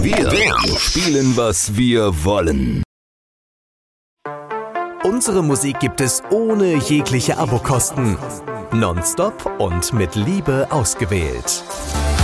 Wir spielen, was wir wollen. Unsere Musik gibt es ohne jegliche Abokosten. Nonstop und mit Liebe ausgewählt.